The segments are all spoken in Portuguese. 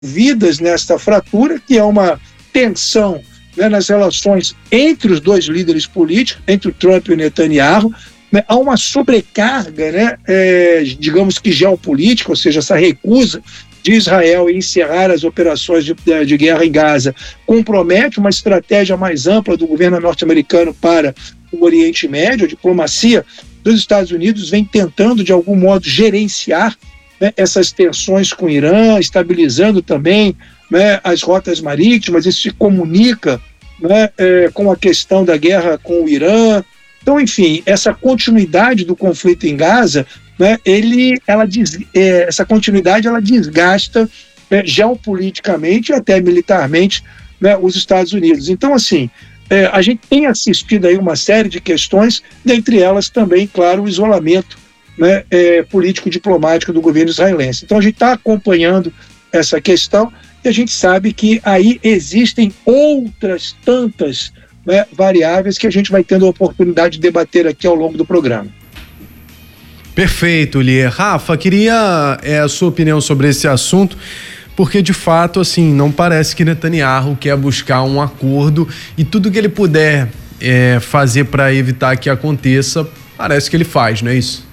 envolvidas nesta fratura, que é uma tensão, né, nas relações entre os dois líderes políticos, entre o Trump e o Netanyahu, né, há uma sobrecarga, né, digamos que geopolítica, ou seja, essa recusa de Israel em encerrar as operações de guerra em Gaza compromete uma estratégia mais ampla do governo norte-americano para o Oriente Médio. A diplomacia dos Estados Unidos vem tentando, de algum modo, gerenciar, né, essas tensões com o Irã, estabilizando também, né, as rotas marítimas. Isso se comunica, né, com a questão da guerra com o Irã. Então, enfim, essa continuidade do conflito em Gaza, né, essa continuidade ela desgasta, geopoliticamente e até militarmente, né, os Estados Unidos. Então, assim, a gente tem assistido aí uma série de questões, dentre elas também, claro, o isolamento, né, político-diplomático do governo israelense. Então, a gente está acompanhando essa questão e a gente sabe que aí existem outras tantas, né, variáveis que a gente vai tendo a oportunidade de debater aqui ao longo do programa. Perfeito, Lier. Rafa, queria a sua opinião sobre esse assunto, porque de fato, assim, não parece que Netanyahu quer buscar um acordo e tudo que ele puder fazer para evitar que aconteça, parece que ele faz, não é isso?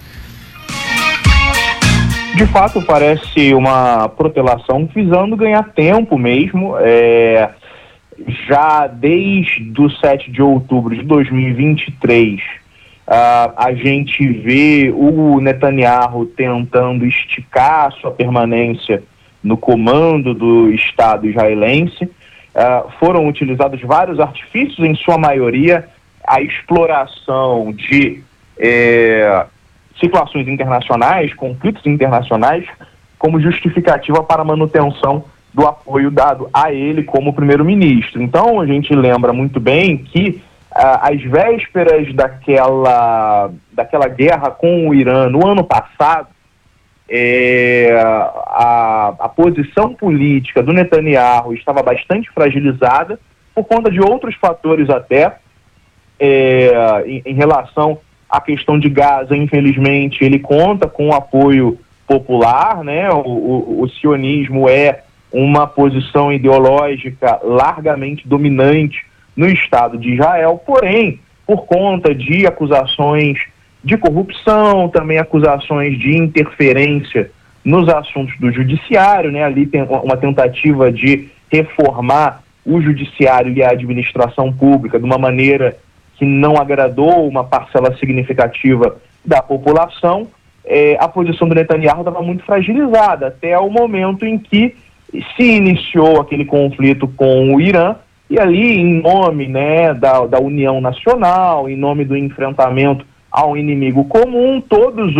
De fato, parece uma protelação visando ganhar tempo mesmo. Já desde o 7 de outubro de 2023, a gente vê o Netanyahu tentando esticar sua permanência no comando do Estado israelense. Foram utilizados vários artifícios, em sua maioria a exploração de situações internacionais, conflitos internacionais, como justificativa para a manutenção do apoio dado a ele como primeiro-ministro. Então, a gente lembra muito bem que às vésperas daquela guerra com o Irã no ano passado, a posição política do Netanyahu estava bastante fragilizada por conta de outros fatores até, em relação à questão de Gaza. Infelizmente, ele conta com o apoio popular, né? O sionismo é uma posição ideológica largamente dominante no Estado de Israel, porém, por conta de acusações de corrupção, também acusações de interferência nos assuntos do judiciário, né? Ali tem uma tentativa de reformar o judiciário e a administração pública de uma maneira que não agradou uma parcela significativa da população. A posição do Netanyahu estava muito fragilizada até o momento em que se iniciou aquele conflito com o Irã, e ali, em nome, né, da união nacional, em nome do enfrentamento ao inimigo comum, todas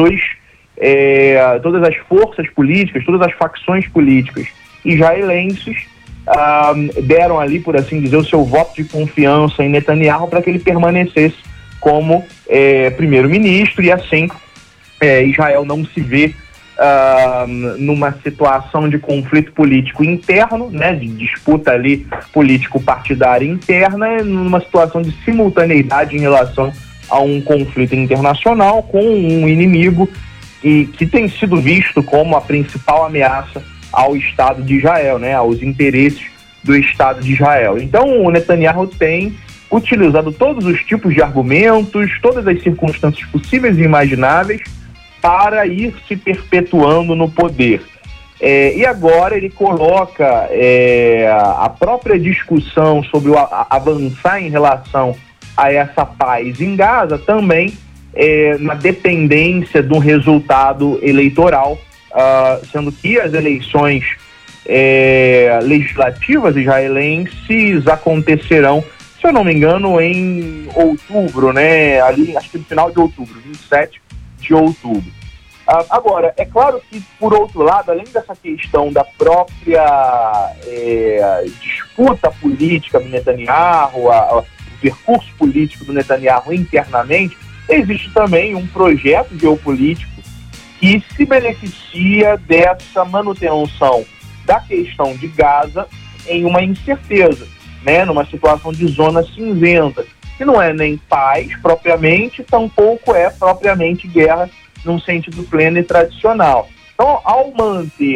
as forças políticas, todas as facções políticas israelenses deram ali, por assim dizer, o seu voto de confiança em Netanyahu para que ele permanecesse como primeiro-ministro, e assim Israel não se vê numa situação de conflito político interno, né, de disputa ali político-partidária interna, numa situação de simultaneidade em relação a um conflito internacional com um inimigo que tem sido visto como a principal ameaça ao Estado de Israel, né, aos interesses do Estado de Israel. Então, o Netanyahu tem utilizado todos os tipos de argumentos, todas as circunstâncias possíveis e imagináveis para ir se perpetuando no poder. E agora ele coloca a própria discussão sobre avançar em relação a essa paz em Gaza também na dependência do resultado eleitoral, sendo que as eleições legislativas israelenses acontecerão, se eu não me engano, em outubro, né? Ali, acho que no final de outubro, 27 de outubro. Agora, é claro que, por outro lado, além dessa questão da própria disputa política do Netanyahu, o percurso político do Netanyahu internamente, existe também um projeto geopolítico que se beneficia dessa manutenção da questão de Gaza em uma incerteza, né, numa situação de zona cinzenta, que não é nem paz propriamente, tampouco é propriamente guerra num sentido pleno e tradicional. Então, ao manter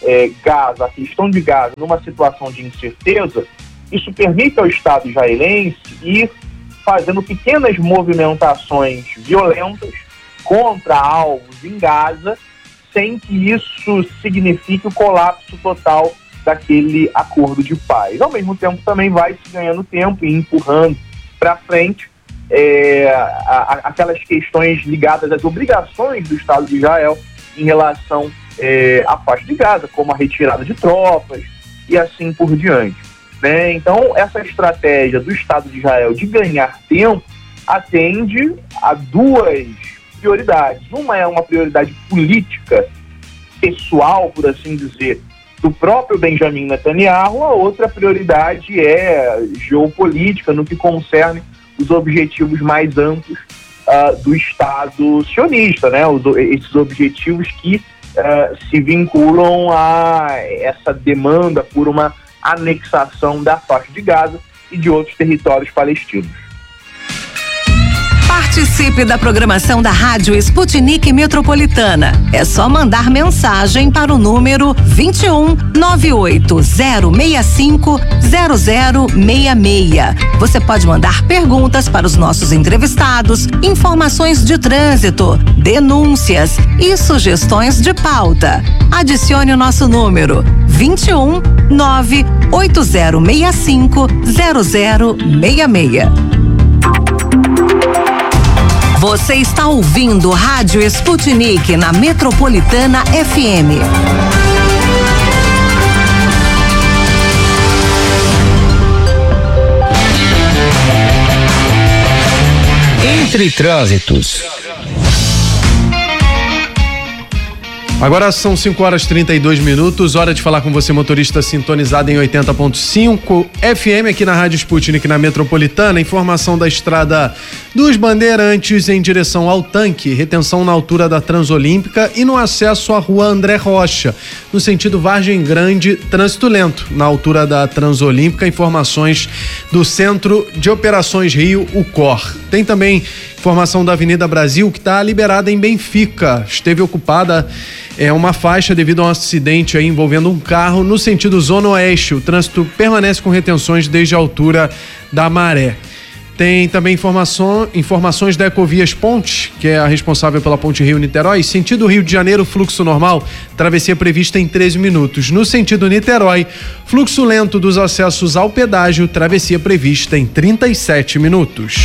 Gaza, a questão de Gaza, numa situação de incerteza, isso permite ao Estado israelense ir fazendo pequenas movimentações violentas contra alvos em Gaza, sem que isso signifique o colapso total daquele acordo de paz. Ao mesmo tempo, também vai se ganhando tempo e empurrando para frente aquelas questões ligadas às obrigações do Estado de Israel em relação à faixa de Gaza, como a retirada de tropas e assim por diante. Né? Então, essa estratégia do Estado de Israel de ganhar tempo atende a duas prioridades. Uma é uma prioridade política, pessoal, por assim dizer, do próprio Benjamin Netanyahu, a outra prioridade é geopolítica, no que concerne os objetivos mais amplos do Estado sionista, né? Esses objetivos que se vinculam a essa demanda por uma anexação da faixa de Gaza e de outros territórios palestinos. Participe da programação da Rádio Sputnik Metropolitana. É só mandar mensagem para o número 21 98065 0066. Você pode mandar perguntas para os nossos entrevistados, informações de trânsito, denúncias e sugestões de pauta. Adicione o nosso número 21 98065 0066. Você está ouvindo Rádio Sputnik na Metropolitana FM. Entre trânsitos. Agora são 5h32, hora de falar com você, motorista sintonizado em 80.5 FM aqui na Rádio Sputnik, na Metropolitana. Informação da estrada dos Bandeirantes em direção ao tanque, retenção na altura da Transolímpica e no acesso à rua André Rocha, no sentido Vargem Grande, trânsito lento na altura da Transolímpica. Informações do Centro de Operações Rio, o COR. Tem também informação da Avenida Brasil, que está liberada em Benfica. Esteve ocupada uma faixa devido a um acidente aí envolvendo um carro no sentido Zona Oeste. O trânsito permanece com retenções desde a altura da Maré. Tem também informações da Ecovias Ponte, que é a responsável pela Ponte Rio-Niterói. Sentido Rio de Janeiro, fluxo normal, travessia prevista em 13 minutos. No sentido Niterói, fluxo lento dos acessos ao pedágio, travessia prevista em 37 minutos.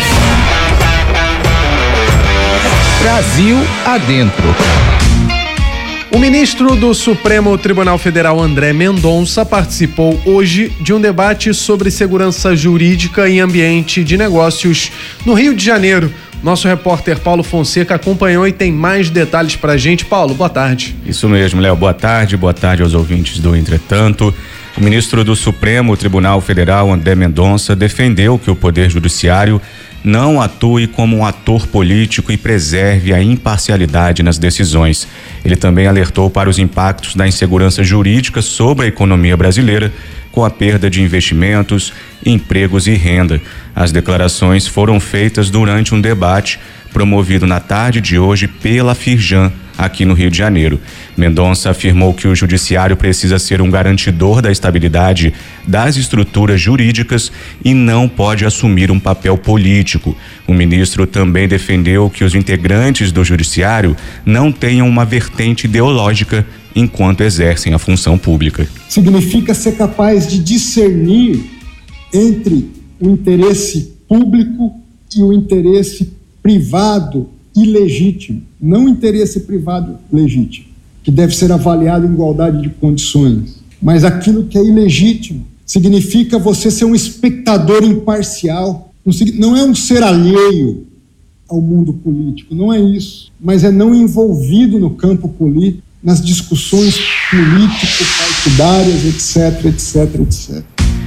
Brasil adentro. O ministro do Supremo Tribunal Federal, André Mendonça, participou hoje de um debate sobre segurança jurídica e ambiente de negócios no Rio de Janeiro. Nosso repórter Paulo Fonseca acompanhou e tem mais detalhes pra gente. Paulo, boa tarde. Isso mesmo, Léo. Boa tarde aos ouvintes do Entretanto. O ministro do Supremo Tribunal Federal, André Mendonça, defendeu que o Poder Judiciário não atue como um ator político e preserve a imparcialidade nas decisões. Ele também alertou para os impactos da insegurança jurídica sobre a economia brasileira, com a perda de investimentos, empregos e renda. As declarações foram feitas durante um debate promovido na tarde de hoje pela Firjan, aqui no Rio de Janeiro. Mendonça afirmou que o judiciário precisa ser um garantidor da estabilidade das estruturas jurídicas e não pode assumir um papel político. O ministro também defendeu que os integrantes do judiciário não tenham uma vertente ideológica enquanto exercem a função pública. Significa ser capaz de discernir entre o interesse público e o interesse privado ilegítimo, não interesse privado legítimo, que deve ser avaliado em igualdade de condições, mas aquilo que é ilegítimo significa você ser um espectador imparcial, não é um ser alheio ao mundo político, não é isso, mas é não envolvido no campo político, nas discussões político-partidárias, etc.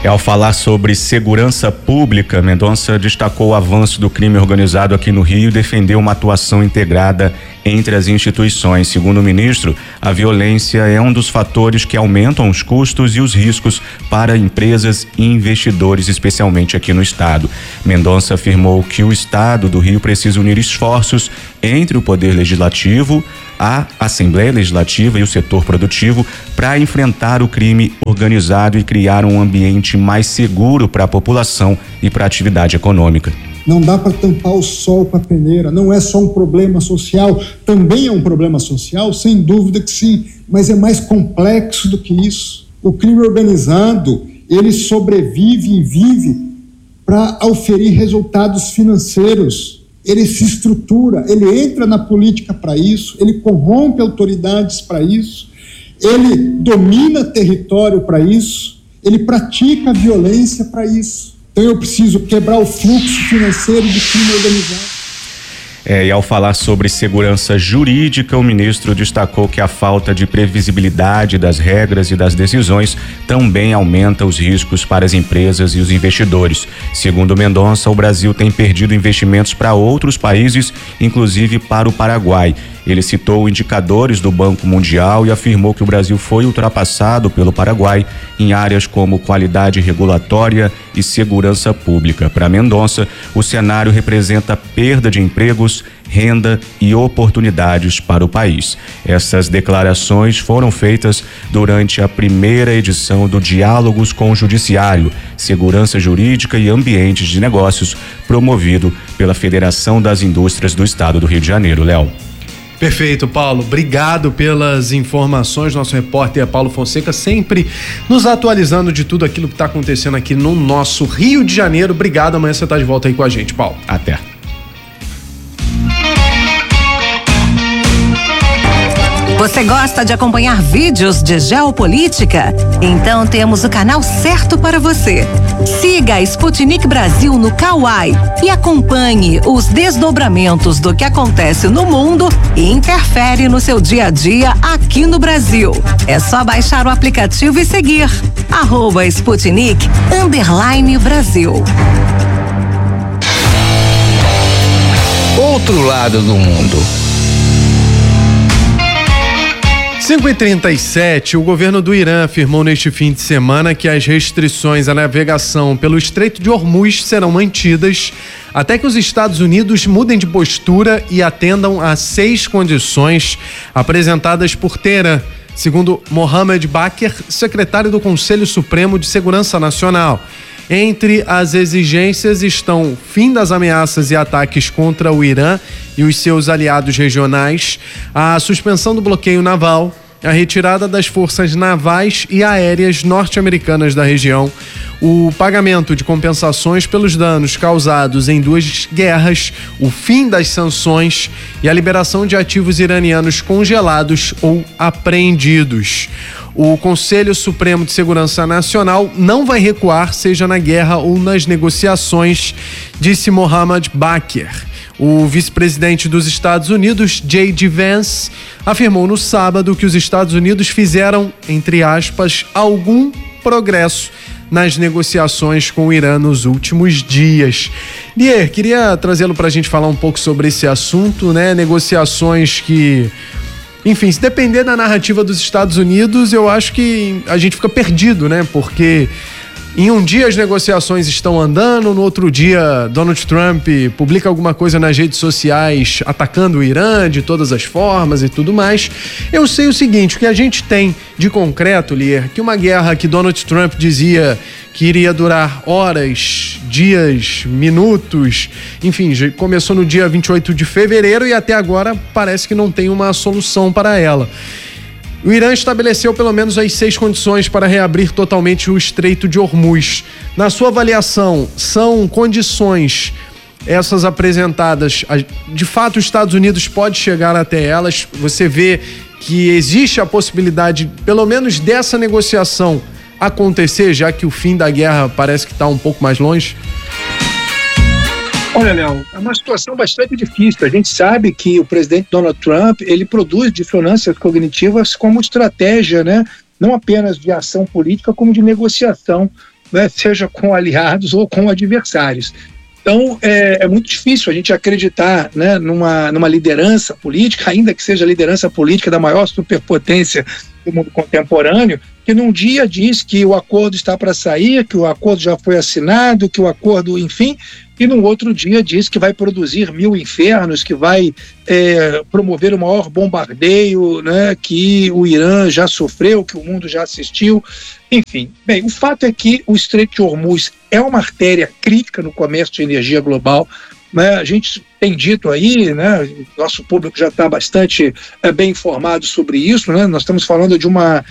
Ao falar sobre segurança pública, Mendonça destacou o avanço do crime organizado aqui no Rio e defendeu uma atuação integrada entre as instituições. Segundo o ministro, a violência é um dos fatores que aumentam os custos e os riscos para empresas e investidores, especialmente aqui no estado. Mendonça afirmou que o estado do Rio precisa unir esforços entre o poder legislativo, a Assembleia Legislativa e o setor produtivo para enfrentar o crime organizado e criar um ambiente mais seguro para a população e para a atividade econômica. Não dá para tampar o sol com a peneira, não é só um problema social, também é um problema social, sem dúvida que sim, mas é mais complexo do que isso. O crime organizado, ele sobrevive e vive para auferir resultados financeiros. Ele se estrutura, ele entra na política para isso, ele corrompe autoridades para isso, ele domina território para isso, ele pratica violência para isso. Então eu preciso quebrar o fluxo financeiro do crime organizado. E ao falar sobre segurança jurídica, o ministro destacou que a falta de previsibilidade das regras e das decisões também aumenta os riscos para as empresas e os investidores. Segundo Mendonça, o Brasil tem perdido investimentos para outros países, inclusive para o Paraguai. Ele citou indicadores do Banco Mundial e afirmou que o Brasil foi ultrapassado pelo Paraguai em áreas como qualidade regulatória e segurança pública. Para Mendonça, o cenário representa perda de empregos, renda e oportunidades para o país. Essas declarações foram feitas durante a primeira edição do Diálogos com o Judiciário, Segurança Jurídica e Ambientes de Negócios, promovido pela Federação das Indústrias do Estado do Rio de Janeiro. Léo. Perfeito, Paulo. Obrigado pelas informações. Nosso repórter é Paulo Fonseca, sempre nos atualizando de tudo aquilo que está acontecendo aqui no nosso Rio de Janeiro. Obrigado. Amanhã você está de volta aí com a gente, Paulo. Até. Você gosta de acompanhar vídeos de geopolítica? Então temos o canal certo para você. Siga a Sputnik Brasil no Kawai e acompanhe os desdobramentos do que acontece no mundo e interfere no seu dia a dia aqui no Brasil. É só baixar o aplicativo e seguir @Sputnik_Brasil. Outro lado do mundo. 5h37, o governo do Irã afirmou neste fim de semana que as restrições à navegação pelo Estreito de Hormuz serão mantidas até que os Estados Unidos mudem de postura e atendam a 6 condições apresentadas por Teherã, segundo Mohammad Baqir, secretário do Conselho Supremo de Segurança Nacional. Entre as exigências estão o fim das ameaças e ataques contra o Irã e os seus aliados regionais, a suspensão do bloqueio naval, a retirada das forças navais e aéreas norte-americanas da região, o pagamento de compensações pelos danos causados em 2 guerras, o fim das sanções e a liberação de ativos iranianos congelados ou apreendidos. O Conselho Supremo de Segurança Nacional não vai recuar, seja na guerra ou nas negociações, disse Mohammad Baqir. O vice-presidente dos Estados Unidos, J.D. Vance, afirmou no sábado que os Estados Unidos fizeram, entre aspas, algum progresso nas negociações com o Irã nos últimos dias. Lier, queria trazê-lo para a gente falar um pouco sobre esse assunto, né? Negociações que, enfim, se depender da narrativa dos Estados Unidos, eu acho que a gente fica perdido, né? Porque em um dia as negociações estão andando, no outro dia Donald Trump publica alguma coisa nas redes sociais atacando o Irã de todas as formas e tudo mais. Eu sei o seguinte, o que a gente tem de concreto, Lier, que uma guerra que Donald Trump dizia que iria durar horas, dias, minutos, enfim, já começou no dia 28 de fevereiro e até agora parece que não tem uma solução para ela. O Irã estabeleceu pelo menos as 6 condições para reabrir totalmente o Estreito de Hormuz. Na sua avaliação, são condições essas apresentadas, de fato os Estados Unidos pode chegar até elas? Você vê que existe a possibilidade, pelo menos dessa negociação acontecer, já que o fim da guerra parece que está um pouco mais longe? Olha, Léo, é uma situação bastante difícil. A gente sabe que o presidente Donald Trump, ele produz dissonâncias cognitivas como estratégia, né? Não apenas de ação política, como de negociação né, seja com aliados ou com adversários. Então, é muito difícil a gente acreditar, né, numa liderança política, ainda que seja a liderança política da maior superpotência do mundo contemporâneo, que num dia diz que o acordo está para sair, que o acordo já foi assinado, que o acordo, enfim, e num outro dia diz que vai produzir 1000 infernos, que vai promover o maior bombardeio, né, que o Irã já sofreu, que o mundo já assistiu. Enfim, bem, o fato é que o Estreito de Hormuz é uma artéria crítica no comércio de energia global, né? A gente tem dito aí, né, nosso público já está bastante bem informado sobre isso, né? Nós estamos falando de uma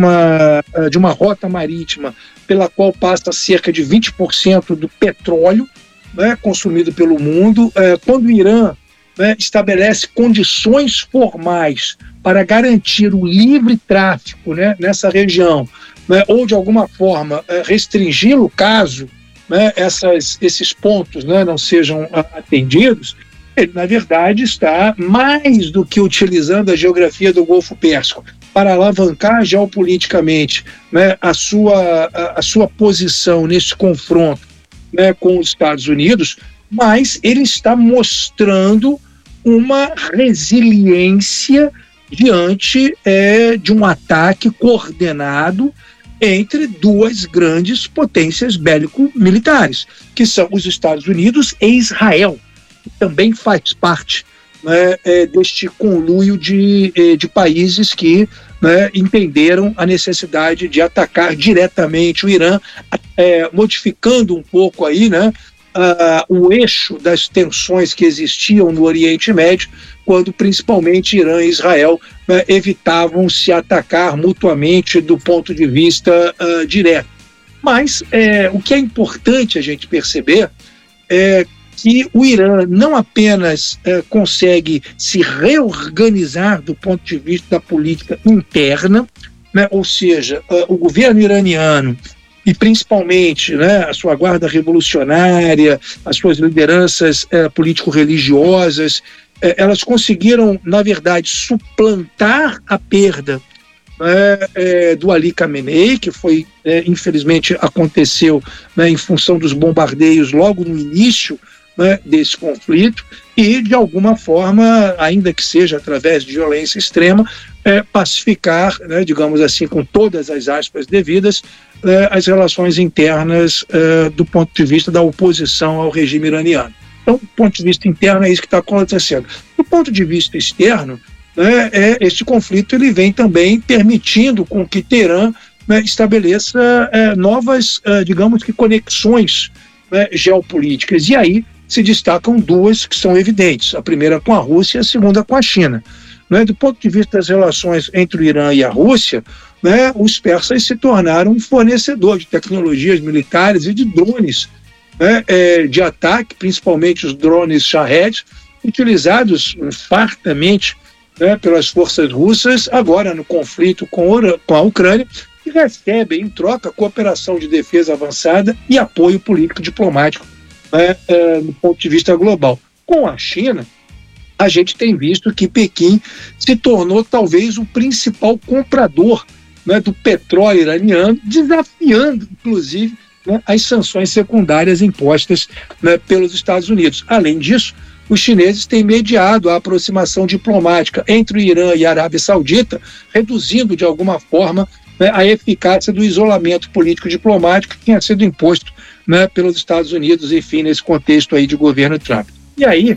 rota marítima pela qual passa cerca de 20% do petróleo, né, consumido pelo mundo. Quando o Irã, né, estabelece condições formais para garantir o livre tráfico, né, nessa região, né, ou de alguma forma restringi-lo caso, né, esses pontos, né, não sejam atendidos, ele na verdade está mais do que utilizando a geografia do Golfo Pérsico para alavancar geopoliticamente, né, a sua posição nesse confronto, né, com os Estados Unidos, mas ele está mostrando uma resiliência diante de um ataque coordenado entre duas grandes potências bélico-militares, que são os Estados Unidos e Israel, que também faz parte, né, deste conluio de países que, né, entenderam a necessidade de atacar diretamente o Irã, modificando um pouco aí, né, o eixo das tensões que existiam no Oriente Médio, quando principalmente Irã e Israel, né, evitavam se atacar mutuamente do ponto de vista direto. Mas o que é importante a gente perceber é que o Irã não apenas consegue se reorganizar do ponto de vista da política interna, né, ou seja, o governo iraniano e principalmente, né, a sua guarda revolucionária, as suas lideranças político-religiosas, elas conseguiram, na verdade, suplantar a perda do Ali Khamenei, que foi, infelizmente, aconteceu, né, em função dos bombardeios logo no início, né, desse conflito, e, de alguma forma, ainda que seja através de violência extrema, pacificar, né, digamos assim, com todas as aspas devidas, as relações internas do ponto de vista da oposição ao regime iraniano. Então, do ponto de vista interno, é isso que está acontecendo. Do ponto de vista externo, né, este conflito ele vem também permitindo com que Teherã, né, estabeleça novas, digamos que, conexões, né, geopolíticas. E aí se destacam duas que são evidentes, a primeira com a Rússia e a segunda com a China. Né, do ponto de vista das relações entre o Irã e a Rússia, né, os persas se tornaram um fornecedor de tecnologias militares e de drones, né, de ataque, principalmente os drones Shahed, utilizados fartamente, né, pelas forças russas, agora no conflito com a Ucrânia, que recebem em troca cooperação de defesa avançada e apoio político-diplomático, né, no ponto de vista global. Com a China, a gente tem visto que Pequim se tornou talvez o principal comprador, né, do petróleo iraniano, desafiando, inclusive, né, as sanções secundárias impostas, né, pelos Estados Unidos. Além disso, os chineses têm mediado a aproximação diplomática entre o Irã e a Arábia Saudita, reduzindo, de alguma forma, né, a eficácia do isolamento político-diplomático que tinha sido imposto, né, pelos Estados Unidos, enfim, nesse contexto aí de governo Trump. E aí,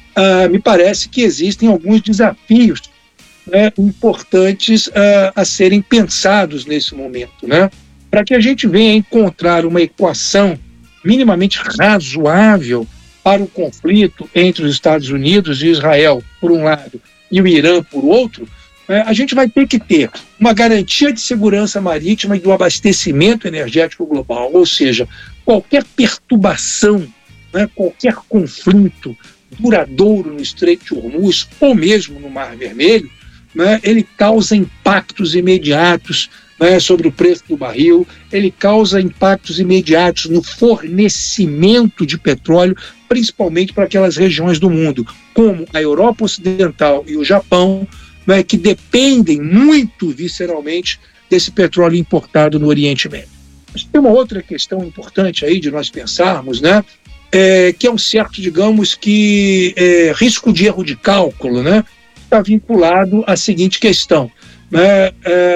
me parece que existem alguns desafios, né, importantes a serem pensados nesse momento, né, para que a gente venha encontrar uma equação minimamente razoável para o conflito entre os Estados Unidos e Israel, por um lado, e o Irã, por outro. A gente vai ter que ter uma garantia de segurança marítima e do abastecimento energético global, ou seja, qualquer perturbação, né, qualquer conflito duradouro no Estreito de Hormuz ou mesmo no Mar Vermelho, né, ele causa impactos imediatos, né, sobre o preço do barril, ele causa impactos imediatos no fornecimento de petróleo, principalmente para aquelas regiões do mundo, como a Europa Ocidental e o Japão, né, que dependem muito visceralmente desse petróleo importado no Oriente Médio. Tem uma outra questão importante aí de nós pensarmos, né? Que é um certo, digamos que, risco de erro de cálculo, né? Está vinculado à seguinte questão, né?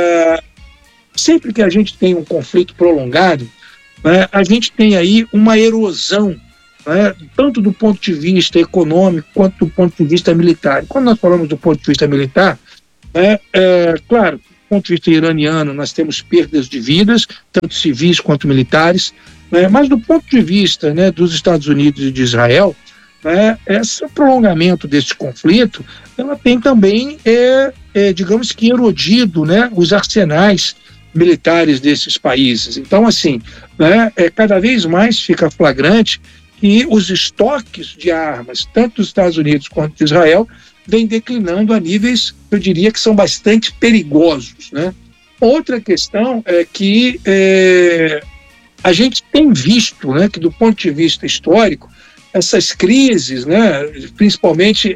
Sempre que a gente tem um conflito prolongado, né, a gente tem aí uma erosão, né, tanto do ponto de vista econômico quanto do ponto de vista militar. Quando nós falamos do ponto de vista militar, né, claro, do ponto de vista iraniano, nós temos perdas de vidas, tanto civis quanto militares, né, mas do ponto de vista, né, dos Estados Unidos e de Israel, né, esse prolongamento desse conflito, ela tem também, digamos que, erodido, né, os arsenais militares desses países. Então, assim, né, cada vez mais fica flagrante que os estoques de armas, tanto dos Estados Unidos quanto de Israel, vêm declinando a níveis, eu diria, que são bastante perigosos, né? Outra questão é que a gente tem visto, né, que do ponto de vista histórico, essas crises, né, principalmente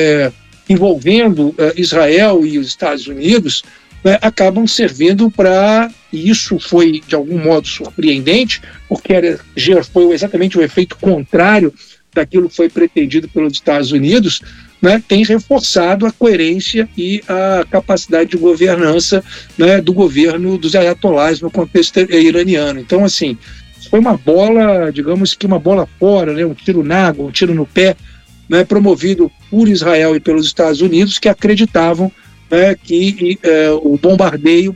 envolvendo Israel e os Estados Unidos, né, acabam servindo para, e isso foi de algum modo surpreendente, porque foi exatamente o efeito contrário daquilo que foi pretendido pelos Estados Unidos, né, tem reforçado a coerência e a capacidade de governança, né, do governo dos ayatolás no contexto iraniano. Então, assim, foi uma bola, digamos que uma bola fora, né, um tiro na água, um tiro no pé, né, promovido por Israel e pelos Estados Unidos, que acreditavam, né, que o bombardeio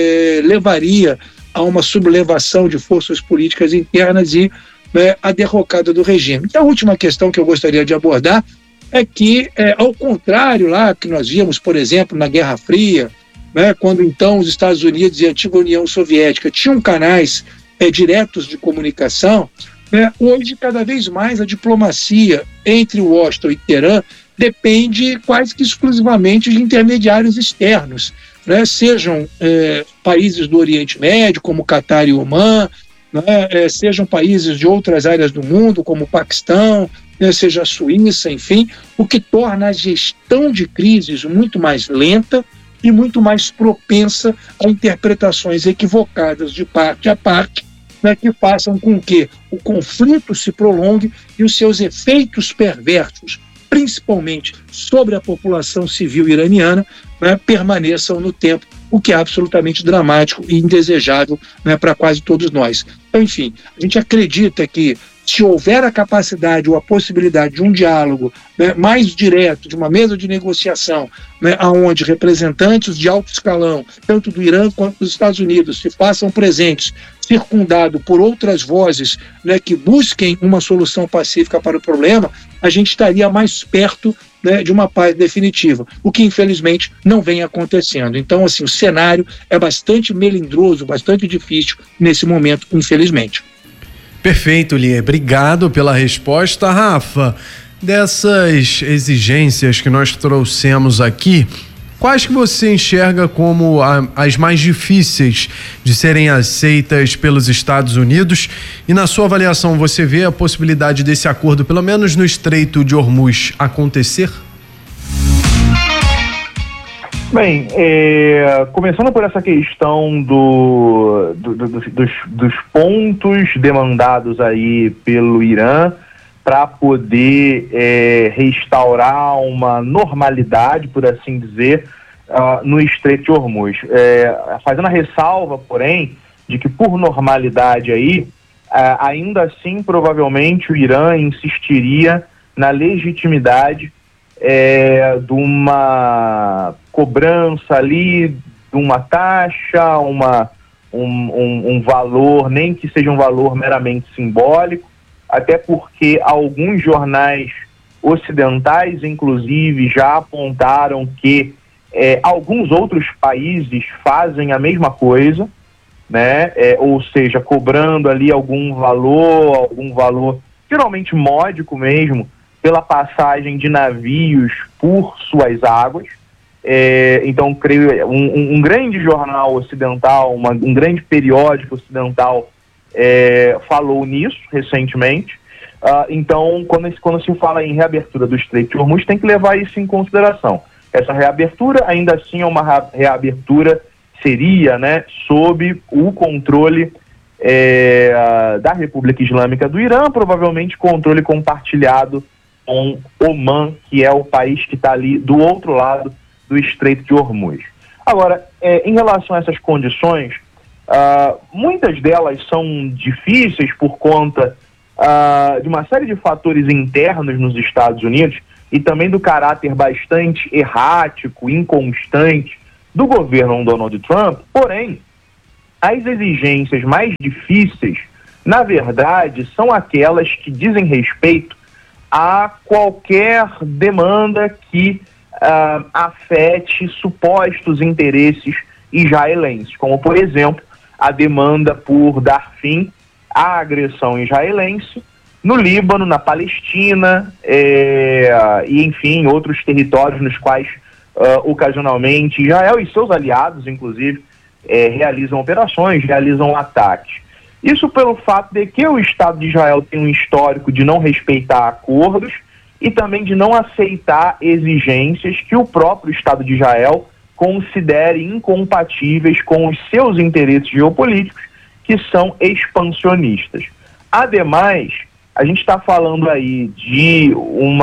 levaria a uma sublevação de forças políticas internas e, né, a derrocada do regime. E a última questão que eu gostaria de abordar é que, ao contrário lá que nós vimos, por exemplo, na Guerra Fria, né, quando então os Estados Unidos e a antiga União Soviética tinham canais diretos de comunicação, né, hoje cada vez mais a diplomacia entre Washington e Teherã depende quase que exclusivamente de intermediários externos, né? Sejam países do Oriente Médio, como Catar e Omã, né? Sejam países de outras áreas do mundo, como o Paquistão, né? Seja a Suíça, enfim, o que torna a gestão de crises muito mais lenta e muito mais propensa a interpretações equivocadas de parte a parte, né? Que façam com que o conflito se prolongue e os seus efeitos perversos, principalmente sobre a população civil iraniana, né, permaneçam no tempo, o que é absolutamente dramático e indesejável, né, para quase todos nós. Então, enfim, a gente acredita que se houver a capacidade ou a possibilidade de um diálogo, né, mais direto, de uma mesa de negociação, né, onde representantes de alto escalão, tanto do Irã quanto dos Estados Unidos, se façam presentes, circundado por outras vozes, né, que busquem uma solução pacífica para o problema, a gente estaria mais perto, né, de uma paz definitiva, o que infelizmente não vem acontecendo. Então, assim, o cenário é bastante melindroso, bastante difícil nesse momento, infelizmente. Perfeito, Lia. Obrigado pela resposta, Rafa. Dessas exigências que nós trouxemos aqui, quais que você enxerga como as mais difíceis de serem aceitas pelos Estados Unidos? E na sua avaliação, você vê a possibilidade desse acordo, pelo menos no Estreito de Hormuz, acontecer? Bem, começando por essa questão dos pontos demandados aí pelo Irã para poder restaurar uma normalidade, por assim dizer, no Estreito de Hormuz. Fazendo a ressalva, porém, de que por normalidade aí, ainda assim, provavelmente o Irã insistiria na legitimidade de uma cobrança ali, de uma taxa, um valor, nem que seja um valor meramente simbólico, até porque alguns jornais ocidentais, inclusive, já apontaram que alguns outros países fazem a mesma coisa, né? Ou seja, cobrando ali algum valor geralmente módico mesmo, pela passagem de navios por suas águas. Então, creio, um grande jornal ocidental, um grande periódico ocidental falou nisso recentemente. Então, quando se fala em reabertura do Estreito de Hormuz, tem que levar isso em consideração. Essa reabertura, ainda assim, é uma reabertura, seria, né, sob o controle da República Islâmica do Irã, provavelmente controle compartilhado com Omã, que é o país que está ali do outro lado do Estreito de Hormuz. Agora, em relação a essas condições, muitas delas são difíceis por conta de uma série de fatores internos nos Estados Unidos e também do caráter bastante errático, inconstante do governo Donald Trump. Porém, as exigências mais difíceis, na verdade, são aquelas que dizem respeito a qualquer demanda que afete supostos interesses israelenses, como, por exemplo, a demanda por dar fim à agressão israelense no Líbano, na Palestina e, enfim, outros territórios nos quais, ocasionalmente, Israel e seus aliados, inclusive, realizam operações, realizam ataques. Isso pelo fato de que o Estado de Israel tem um histórico de não respeitar acordos e também de não aceitar exigências que o próprio Estado de Israel considere incompatíveis com os seus interesses geopolíticos, que são expansionistas. Ademais, a gente está falando aí de um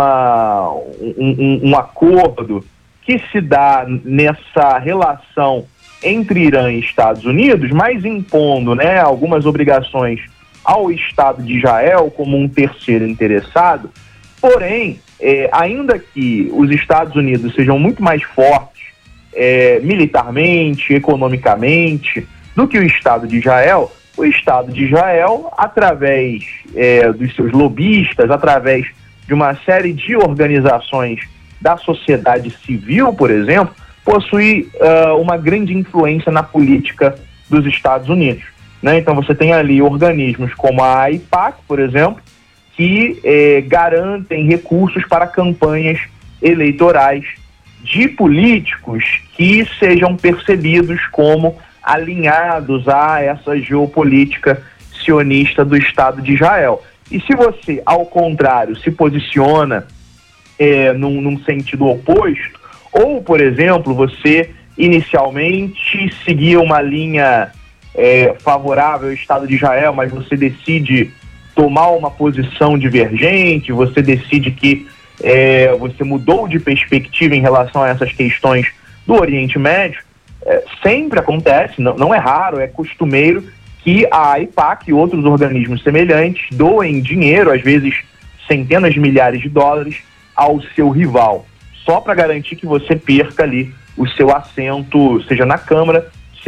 acordo que se dá nessa relação entre Irã e Estados Unidos, mas impondo, né, algumas obrigações ao Estado de Israel como um terceiro interessado. Porém, ainda que os Estados Unidos sejam muito mais fortes militarmente, economicamente, do que o Estado de Israel, o Estado de Israel, através dos seus lobistas, através de uma série de organizações da sociedade civil, por exemplo, possui uma grande influência na política dos Estados Unidos, né? Então você tem ali organismos como a AIPAC, por exemplo, que garantem recursos para campanhas eleitorais de políticos que sejam percebidos como alinhados a essa geopolítica sionista do Estado de Israel. E se você, ao contrário, se posiciona num sentido oposto, ou, por exemplo, você inicialmente seguia uma linha favorável ao Estado de Israel, mas você decide tomar uma posição divergente, você decide que você mudou de perspectiva em relação a essas questões do Oriente Médio, sempre acontece, não é raro, é costumeiro que a AIPAC e outros organismos semelhantes doem dinheiro, às vezes centenas de milhares de dólares, ao seu rival, só para garantir que você perca ali o seu assento, seja na Câmara,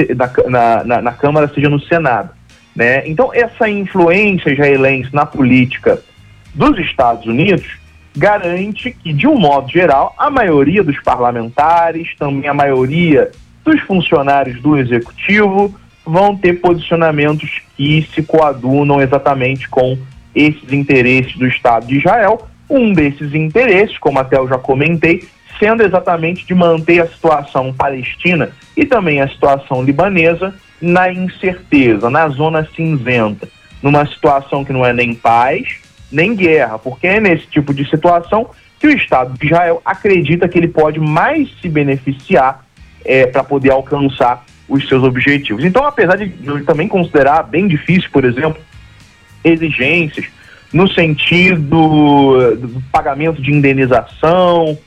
na Câmara, seja no Senado, né? Então, essa influência israelense na política dos Estados Unidos garante que, de um modo geral, a maioria dos parlamentares, também a maioria dos funcionários do Executivo, vão ter posicionamentos que se coadunam exatamente com esses interesses do Estado de Israel. Um desses interesses, como até eu já comentei, sendo exatamente de manter a situação palestina e também a situação libanesa na incerteza, na zona cinzenta, numa situação que não é nem paz, nem guerra, porque é nesse tipo de situação que o Estado de Israel acredita que ele pode mais se beneficiar para poder alcançar os seus objetivos. Então, apesar de eu também considerar bem difícil, por exemplo, exigências no sentido do pagamento de indenização,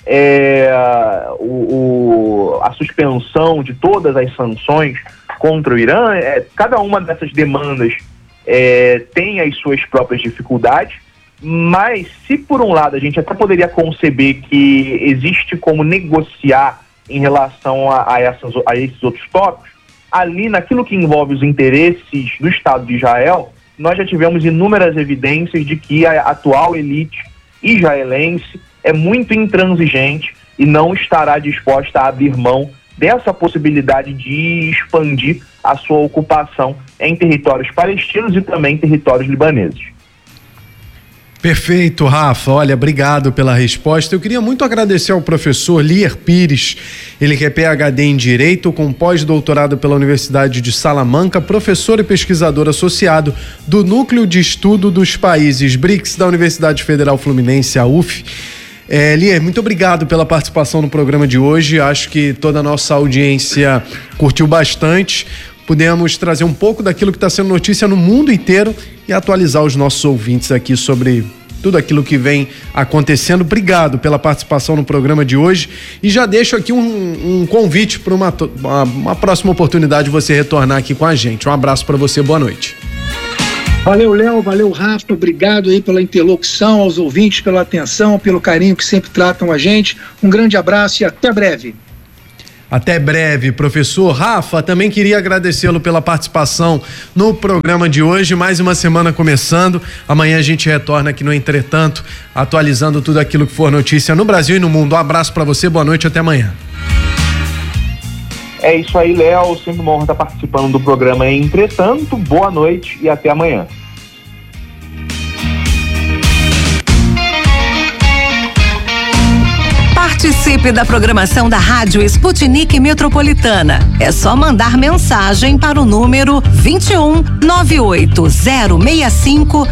a suspensão de todas as sanções contra o Irã, cada uma dessas demandas tem as suas próprias dificuldades, mas se por um lado a gente até poderia conceber que existe como negociar em relação a esses outros tópicos, ali naquilo que envolve os interesses do Estado de Israel, nós já tivemos inúmeras evidências de que a atual elite israelense é muito intransigente e não estará disposta a abrir mão dessa possibilidade de expandir a sua ocupação em territórios palestinos e também territórios libaneses. Perfeito, Rafa. Olha, obrigado pela resposta. Eu queria muito agradecer ao professor Lier Pires, ele que é PhD em Direito, com pós-doutorado pela Universidade de Salamanca, professor e pesquisador associado do Núcleo de Estudo dos Países BRICS da Universidade Federal Fluminense, a UF. Lier, muito obrigado pela participação no programa de hoje. Acho que toda a nossa audiência curtiu bastante, pudemos trazer um pouco daquilo que está sendo notícia no mundo inteiro e atualizar os nossos ouvintes aqui sobre tudo aquilo que vem acontecendo. Obrigado pela participação no programa de hoje e já deixo aqui um convite para uma próxima oportunidade de você retornar aqui com a gente. Um abraço para você, boa noite. Valeu, Léo, valeu, Rafa, obrigado aí pela interlocução, aos ouvintes pela atenção, pelo carinho que sempre tratam a gente. Um grande abraço e até breve. Até breve, professor. Rafa, também queria agradecê-lo pela participação no programa de hoje. Mais uma semana começando. Amanhã a gente retorna aqui no Entretanto, atualizando tudo aquilo que for notícia no Brasil e no mundo. Um abraço para você, boa noite, até amanhã. É isso aí, Léo. Sempre uma honra estar participando do programa Entretanto. Boa noite e até amanhã. Participe da programação da Rádio Sputnik Metropolitana. É só mandar mensagem para o número 21 98065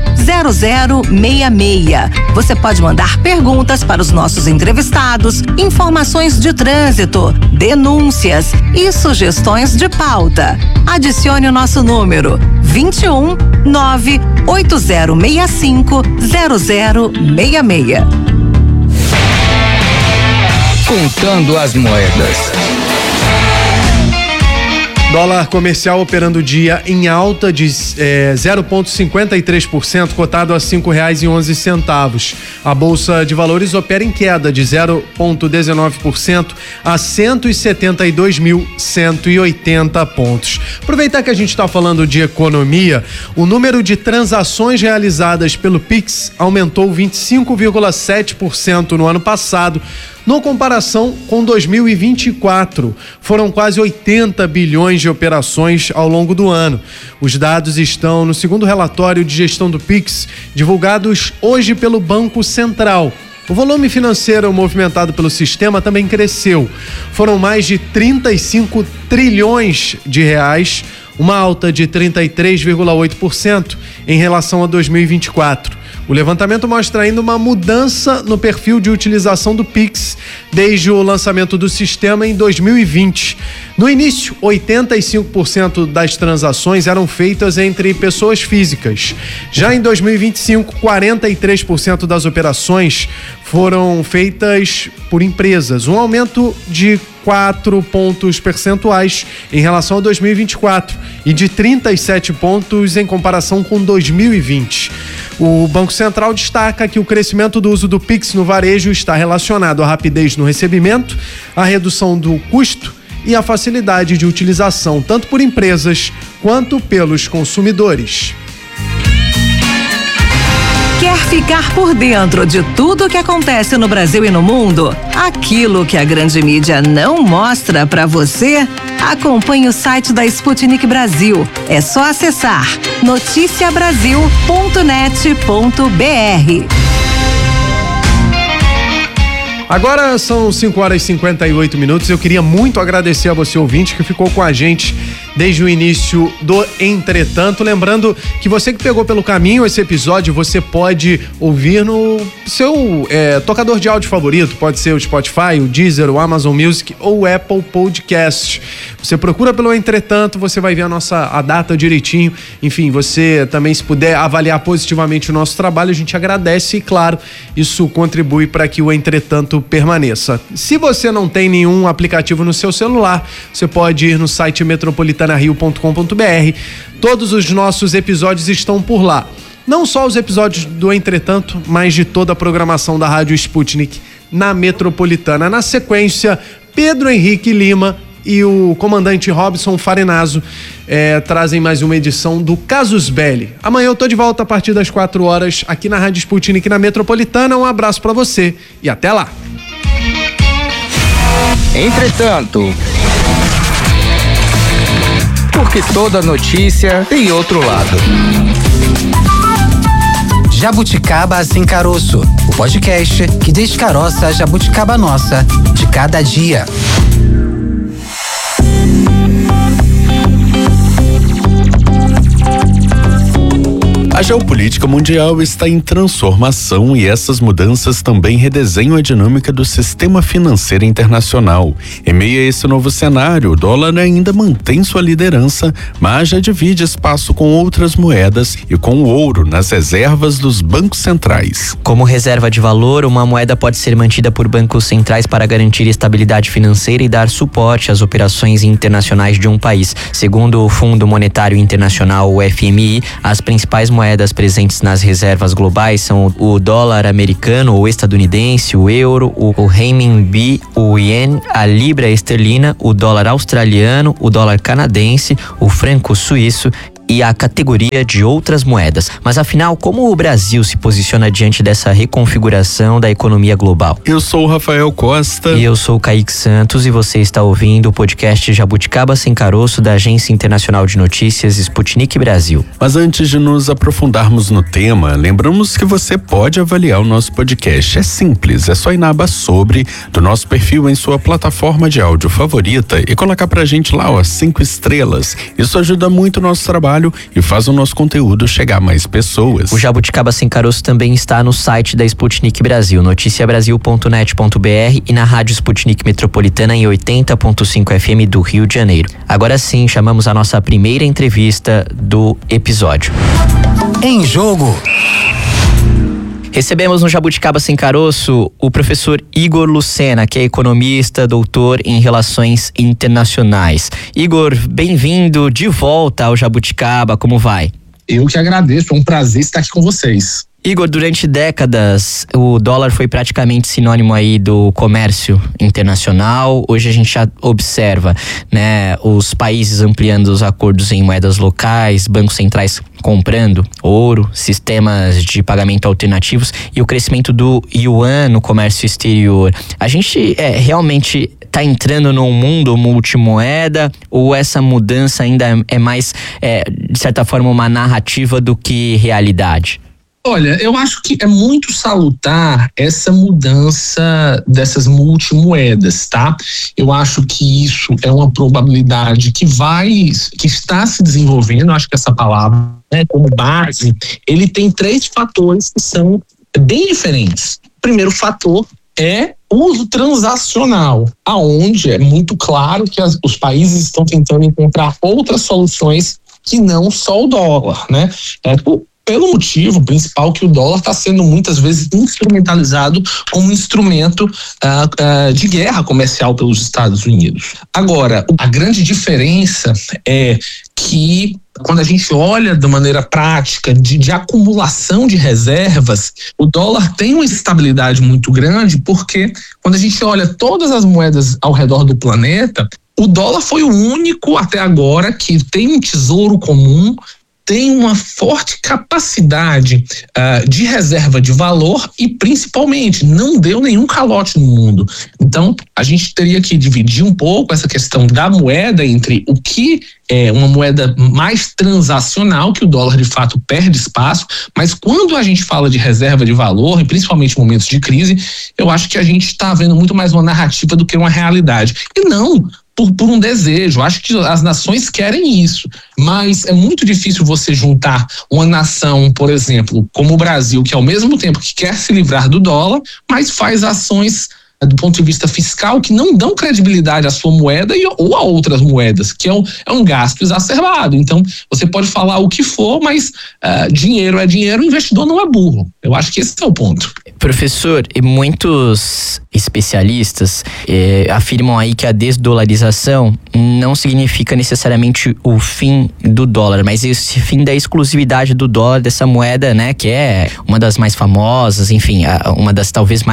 0066. Você pode mandar perguntas para os nossos entrevistados, informações de trânsito, denúncias e sugestões de pauta. Adicione o nosso número 21 98065 0066. Contando as moedas. Dólar comercial operando o dia em alta de 0,53%, cotado a R$5,11. A Bolsa de Valores opera em queda de 0,19% a 172.180 pontos. Aproveitar que a gente está falando de economia, o número de transações realizadas pelo Pix aumentou 25,7% no ano passado, na comparação com 2024, foram quase 80 bilhões de operações ao longo do ano. Os dados estão no segundo relatório de gestão do Pix, divulgados hoje pelo Banco Central. O volume financeiro movimentado pelo sistema também cresceu. Foram mais de 35 trilhões de reais, uma alta de 33,8% em relação a 2024. O levantamento mostra ainda uma mudança no perfil de utilização do Pix desde o lançamento do sistema em 2020. No início, 85% das transações eram feitas entre pessoas físicas. Já em 2025, 43% das operações foram feitas por empresas, um aumento de 4 pontos percentuais em relação a 2024 e de 37 pontos em comparação com 2020. O Banco Central destaca que o crescimento do uso do Pix no varejo está relacionado à rapidez no recebimento, à redução do custo e à facilidade de utilização, tanto por empresas quanto pelos consumidores. Quer ficar por dentro de tudo o que acontece no Brasil e no mundo? Aquilo que a grande mídia não mostra para você? Acompanhe o site da Sputnik Brasil. É só acessar noticiabrasil.net.br. Agora são 5h58. Eu queria muito agradecer a você, ouvinte, que ficou com a gente desde o início do Entretanto. Lembrando que você que pegou pelo caminho esse episódio, você pode ouvir no seu tocador de áudio favorito. Pode ser o Spotify, o Deezer, o Amazon Music ou o Apple Podcast. Você procura pelo Entretanto, você vai ver a data direitinho. Enfim, você também, se puder avaliar positivamente o nosso trabalho, a gente agradece e, claro, isso contribui para que o Entretanto permaneça. Se você não tem nenhum aplicativo no seu celular, você pode ir no site metropolitanario.com.br. Todos os nossos episódios estão por lá. Não só os episódios do Entretanto, mas de toda a programação da Rádio Sputnik na Metropolitana. Na sequência, Pedro Henrique Lima e o comandante Robson Farinazzo trazem mais uma edição do Casus Belli. Amanhã eu tô de volta a partir das 4h aqui na Rádio Sputnik na Metropolitana. Um abraço pra você e até lá. Entretanto, porque toda notícia tem outro lado. Jabuticaba Sem Caroço, o podcast que descaroça a jabuticaba nossa de cada dia. A geopolítica mundial está em transformação e essas mudanças também redesenham a dinâmica do sistema financeiro internacional. Em meio a esse novo cenário, o dólar ainda mantém sua liderança, mas já divide espaço com outras moedas e com o ouro nas reservas dos bancos centrais. Como reserva de valor, uma moeda pode ser mantida por bancos centrais para garantir estabilidade financeira e dar suporte às operações internacionais de um país. Segundo o Fundo Monetário Internacional, o FMI, as principais moedas presentes nas reservas globais são o dólar americano, o estadunidense, o euro, o renminbi, o ien, a libra esterlina, o dólar australiano, o dólar canadense, o franco suíço e a categoria de outras moedas. Mas afinal, como o Brasil se posiciona diante dessa reconfiguração da economia global? Eu sou o Rafael Costa. E eu sou o Kaique Santos e você está ouvindo o podcast Jabuticaba Sem Caroço da Agência Internacional de Notícias Sputnik Brasil. Mas antes de nos aprofundarmos no tema, lembramos que você pode avaliar o nosso podcast. É simples, é só ir na aba Sobre do nosso perfil em sua plataforma de áudio favorita e colocar pra gente lá, 5 estrelas. Isso ajuda muito o nosso trabalho e faz o nosso conteúdo chegar a mais pessoas. O Jabuticaba Sem Caroço também está no site da Sputnik Brasil, noticiabrasil.net.br e na Rádio Sputnik Metropolitana em 80.5 FM do Rio de Janeiro. Agora sim, chamamos a nossa primeira entrevista do episódio. Em Jogo. Recebemos no Jabuticaba Sem Caroço o professor Igor Lucena, que é economista, doutor em Relações Internacionais. Igor, bem-vindo de volta ao Jabuticaba, como vai? Eu que agradeço, é um prazer estar aqui com vocês. Igor, durante décadas o dólar foi praticamente sinônimo aí do comércio internacional. Hoje a gente já observa, né, os países ampliando os acordos em moedas locais, bancos centrais comprando ouro, sistemas de pagamento alternativos e o crescimento do yuan no comércio exterior. A gente realmente está entrando num mundo multimoeda ou essa mudança ainda é mais, de certa forma, uma narrativa do que realidade? Olha, eu acho que é muito salutar essa mudança dessas multimoedas, tá? Eu acho que isso é uma probabilidade que está se desenvolvendo. Eu acho que essa palavra, né, como base, ele tem 3 fatores que são bem diferentes. O primeiro fator é o uso transacional, aonde é muito claro que os países estão tentando encontrar outras soluções que não só o dólar, né? Pelo motivo principal que o dólar está sendo muitas vezes instrumentalizado como instrumento de guerra comercial pelos Estados Unidos. Agora, a grande diferença é que quando a gente olha de maneira prática de acumulação de reservas, o dólar tem uma estabilidade muito grande porque quando a gente olha todas as moedas ao redor do planeta, o dólar foi o único até agora que tem um tesouro comum, tem uma forte capacidade de reserva de valor e, principalmente, não deu nenhum calote no mundo. Então, a gente teria que dividir um pouco essa questão da moeda entre o que é uma moeda mais transacional, que o dólar, de fato, perde espaço, mas quando a gente fala de reserva de valor, e principalmente em momentos de crise, eu acho que a gente está vendo muito mais uma narrativa do que uma realidade. E não por um desejo. Acho que as nações querem isso, mas é muito difícil você juntar uma nação, por exemplo, como o Brasil, que ao mesmo tempo que quer se livrar do dólar, mas faz ações do ponto de vista fiscal que não dão credibilidade à sua moeda ou a outras moedas, que é um gasto exacerbado. Então, você pode falar o que for, mas dinheiro é dinheiro, investidor não é burro. Eu acho que esse é o ponto. Professor, muitos especialistas afirmam aí que a desdolarização não significa necessariamente o fim do dólar, mas esse fim da exclusividade do dólar, dessa moeda, né, que é uma das mais famosas, enfim, uma das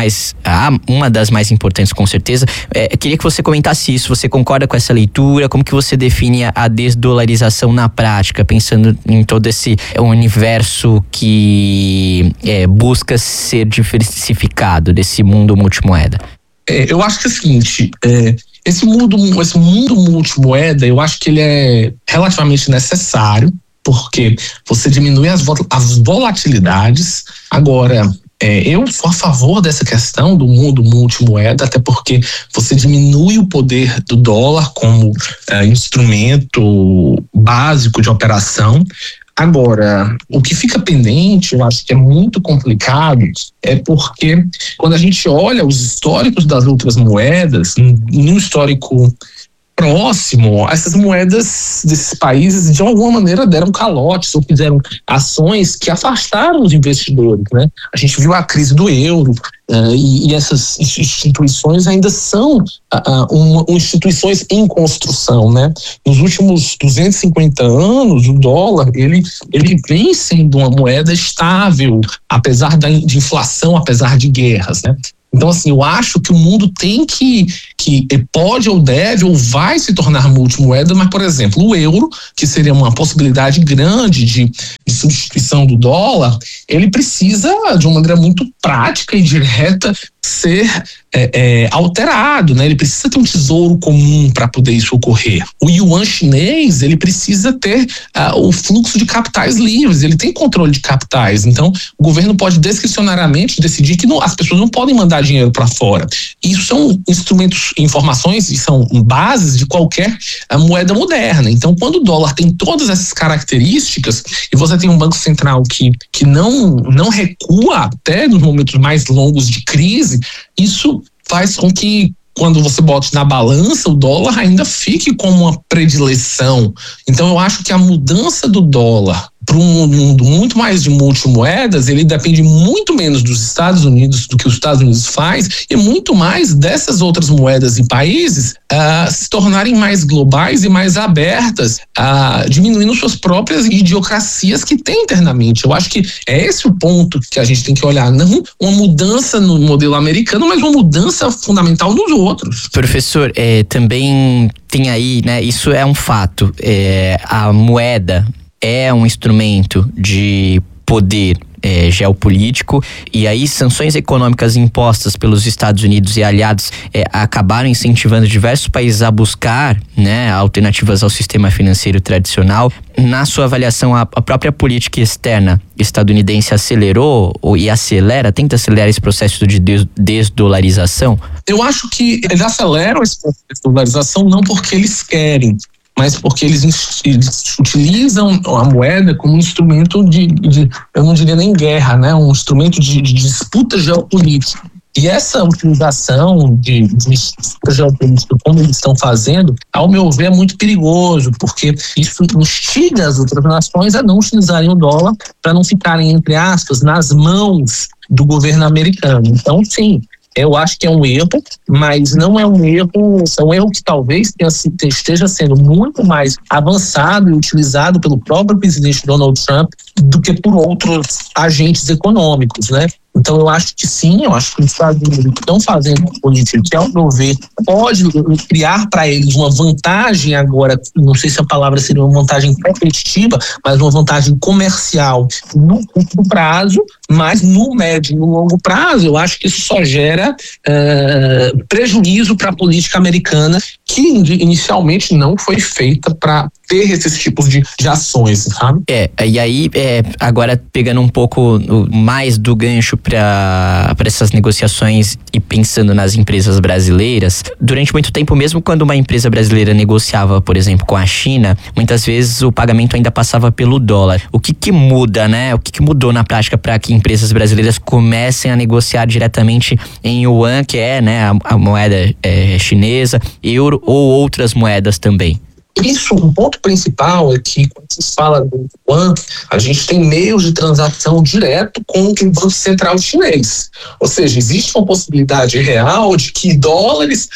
mais importantes, com certeza. Queria que você comentasse isso. Você concorda com essa leitura? Como que você define a desdolarização na prática, pensando em todo esse universo que busca ser diversificado desse mundo multimoeda? Eu acho que é o seguinte, esse mundo multimoeda, eu acho que ele é relativamente necessário, porque você diminui as volatilidades. Agora, eu sou a favor dessa questão do mundo multimoeda, até porque você diminui o poder do dólar como instrumento básico de operação. Agora, o que fica pendente, eu acho que é muito complicado, é porque quando a gente olha os históricos das outras moedas, no histórico próximo, essas moedas desses países de alguma maneira deram calotes ou fizeram ações que afastaram os investidores, né? A gente viu a crise do euro, e essas instituições ainda são instituições em construção, né? Nos últimos 250 anos, o dólar, ele vem sendo uma moeda estável, apesar de inflação, apesar de guerras, né? Então, assim, eu acho que o mundo tem que pode ou deve ou vai se tornar multimoeda, mas, por exemplo, o euro, que seria uma possibilidade grande de substituição do dólar, ele precisa, de uma maneira muito prática e direta, ser alterado, né? Ele precisa ter um tesouro comum para poder isso ocorrer. O yuan chinês, ele precisa ter o fluxo de capitais livres, ele tem controle de capitais, então o governo pode discricionariamente decidir que as pessoas não podem mandar dinheiro para fora. Isso são instrumentos, informações e são bases de qualquer moeda moderna. Então, quando o dólar tem todas essas características e você tem um banco central que não recua até nos momentos mais longos de crise, isso faz com que, quando você bota na balança, o dólar ainda fique como uma predileção. Então, eu acho que a mudança do dólar para um mundo muito mais de multimoedas, ele depende muito menos dos Estados Unidos do que os Estados Unidos faz e muito mais dessas outras moedas e países se tornarem mais globais e mais abertas, diminuindo suas próprias idiosincrasias que tem internamente. Eu acho que é esse o ponto que a gente tem que olhar, não uma mudança no modelo americano, mas uma mudança fundamental nos outros. Professor, também tem aí, né, isso é um fato, a moeda é um instrumento de poder geopolítico, e aí sanções econômicas impostas pelos Estados Unidos e aliados acabaram incentivando diversos países a buscar, né, alternativas ao sistema financeiro tradicional. Na sua avaliação, a própria política externa estadunidense acelerou e tenta acelerar esse processo de desdolarização? Eu acho que eles aceleram esse processo de desdolarização não porque eles querem, mas porque eles utilizam a moeda como um instrumento eu não diria nem guerra, né? Um instrumento de disputa geopolítica. E essa utilização de disputa geopolítica, como eles estão fazendo, ao meu ver, é muito perigoso, porque isso instiga as outras nações a não utilizarem o dólar para não ficarem, entre aspas, nas mãos do governo americano. Então, sim, eu acho que é um erro, mas não é um erro que talvez esteja sendo muito mais avançado e utilizado pelo próprio presidente Donald Trump do que por outros agentes econômicos, né? Então, eu acho que sim, eu acho que os Estados Unidos estão fazendo uma política que, ao meu ver, pode criar para eles uma vantagem agora, não sei se a palavra seria uma vantagem competitiva, mas uma vantagem comercial no curto prazo, mas no médio e no longo prazo, eu acho que isso só gera prejuízo para a política americana, que inicialmente não foi feita para ter esses tipos de ações, sabe? E aí, agora pegando um pouco mais do gancho para essas negociações e pensando nas empresas brasileiras, durante muito tempo, mesmo quando uma empresa brasileira negociava, por exemplo, com a China, muitas vezes o pagamento ainda passava pelo dólar. O que muda, né? O que mudou na prática para que empresas brasileiras comecem a negociar diretamente em yuan, que é, né, a moeda chinesa, euro ou outras moedas também? Isso, um ponto principal é que, quando se fala do yuan, a gente tem meios de transação direto com o Banco Central chinês. Ou seja, existe uma possibilidade real de que dólares